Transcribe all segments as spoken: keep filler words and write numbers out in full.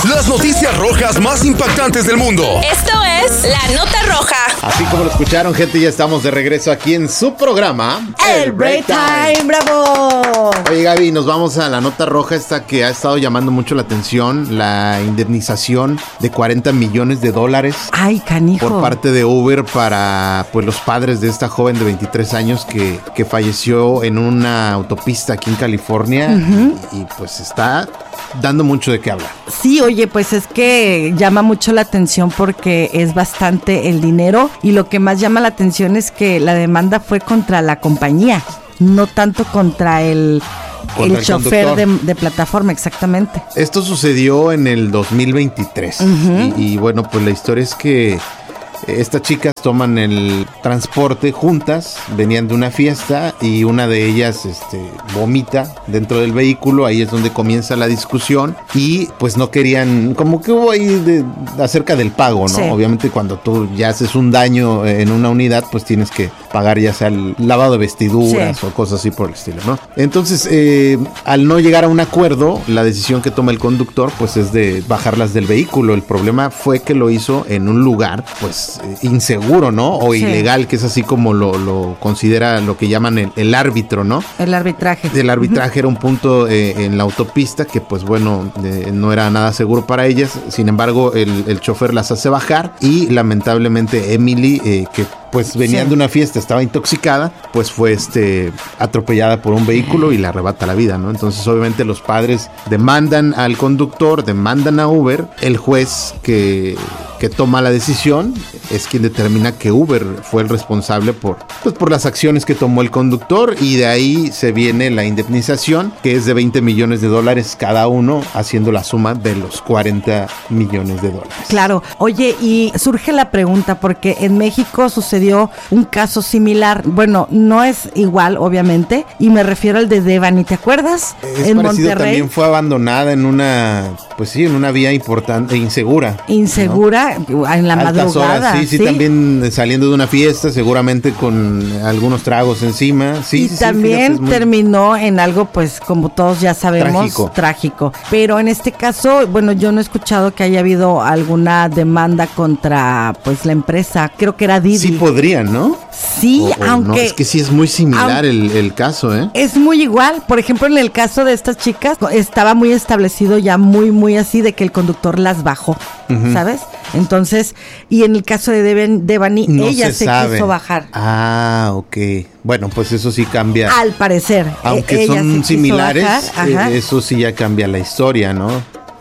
Las noticias rojas más impactantes del mundo. Esto es La Nota Roja. Así como lo escucharon, gente, ya estamos de regreso aquí en su programa El Break Time. ¡Bravo! Oye, Gaby, nos vamos a la nota roja esta que ha estado llamando mucho la atención, la indemnización de cuarenta millones de dólares. Ay, canijo. Por parte de Uber para pues los padres de esta joven de veintitrés años que, que falleció en una autopista aquí en California. Uh-huh. y, y pues está dando mucho de qué hablar. Sí, oye, pues es que llama mucho la atención porque es bastante el dinero y lo que más llama la atención es que la demanda fue contra la compañía, no tanto contra el... Contra el, el chofer de, de plataforma, exactamente. Esto sucedió en el dos mil veintitrés. Uh-huh. y, y bueno, pues la historia es que estas chicas toman el transporte juntas, venían de una fiesta y una de ellas este, vomita dentro del vehículo. Ahí es donde comienza la discusión y pues no querían, como que hubo ahí de, acerca del pago, ¿no? Sí. Obviamente cuando tú ya haces un daño en una unidad, pues tienes que pagar ya sea el lavado de vestiduras, sí, o cosas así por el estilo, ¿no? Entonces, eh, al no llegar a un acuerdo, la decisión que toma el conductor pues es de bajarlas del vehículo. El problema fue que lo hizo en un lugar pues inseguro, ¿no? O sí, ilegal, que es así como lo, lo considera lo que llaman el, el árbitro, ¿no? El arbitraje. El arbitraje uh-huh. era un punto eh, en la autopista que pues bueno, eh, no era nada seguro para ellas. Sin embargo, el, el chofer las hace bajar y lamentablemente Emily, eh, que pues venían sí. de una fiesta, estaba intoxicada, pues fue este atropellada por un vehículo y le arrebata la vida, ¿no? Entonces obviamente los padres demandan al conductor, demandan a Uber. El juez que, que toma la decisión es quien determina que Uber fue el responsable por, pues, por las acciones que tomó el conductor, y de ahí se viene la indemnización, que es de veinte millones de dólares cada uno, haciendo la suma de los cuarenta millones de dólares. Claro. Oye, y surge la pregunta, porque en México sucedió un caso similar. Bueno, no es igual, obviamente, y me refiero al de Devani, ¿te acuerdas? Es en parecido, Monterrey. También fue abandonada en una, pues sí, en una vía importante, insegura. Insegura, ¿no? En la Altas madrugada. Horas, sí, sí, sí, también saliendo de una fiesta, seguramente con algunos tragos encima. Sí, y sí, también sí, muy... terminó en algo, pues, como todos ya sabemos, trágico. trágico. Pero en este caso, bueno, yo no he escuchado que haya habido alguna demanda contra, pues, la empresa. Creo que era Didi. Sí podrían, ¿no? Sí, o, o aunque... No, es que sí es muy similar el, el caso, ¿eh? Es muy igual. Por ejemplo, en el caso de estas chicas, estaba muy establecido ya muy, muy así de que el conductor las bajó, uh-huh. ¿sabes? Entonces, y en el caso de Deven, Devani, no ella se, se quiso bajar. Ah, ok. Bueno, pues eso sí cambia. Al parecer. Aunque son similares, bajar, eh, eso sí ya cambia la historia, ¿no?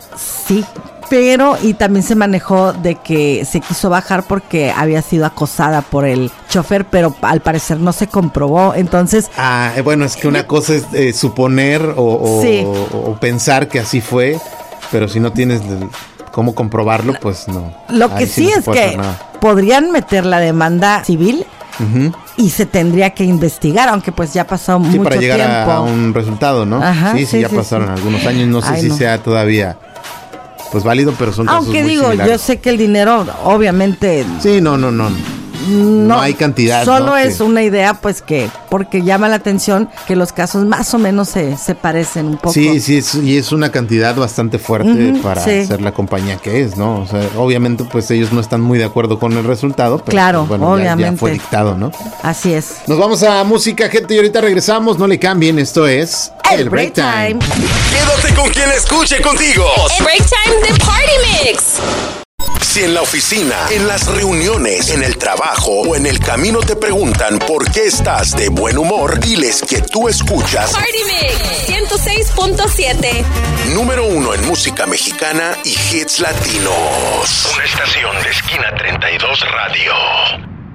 Sí. Pero, y también se manejó de que se quiso bajar porque había sido acosada por el chofer, pero al parecer no se comprobó, entonces... Ah, bueno, es que una cosa es eh, suponer o, o, sí. o, o pensar que así fue, pero si no tienes cómo comprobarlo, pues no. Lo que sí, sí es que podrían meter la demanda civil, uh-huh. y se tendría que investigar, aunque pues ya pasó sí, mucho tiempo. Sí, para llegar tiempo. A, a un resultado, ¿no? Ajá, sí, sí, sí, ya sí, pasaron sí. algunos años, no sé Ay, si no. sea todavía... Pues válido, pero son casos Aunque muy digo, similares. Yo sé que el dinero, obviamente... Sí, no, no, no. No, no hay cantidad. Solo ¿no? es que... una idea, pues que... Porque llama la atención que los casos más o menos se, se parecen un poco. Sí, sí, es, y es una cantidad bastante fuerte uh-huh, para sí. ser la compañía que es, ¿no? O sea, obviamente, pues ellos no están muy de acuerdo con el resultado. Pero, claro, pues, bueno, obviamente. Ya, ya fue dictado, ¿no? Así es. Nos vamos a música, gente, y ahorita regresamos. No le cambien, esto es... El Break Time. Quédate con quien escuche contigo. El Break Time de Party Mix. Si en la oficina, en las reuniones, en el trabajo o en el camino te preguntan por qué estás de buen humor, diles que tú escuchas Party Mix ciento seis punto siete. Número uno en música mexicana y hits latinos. Una estación de Esquina treinta y dos Radio.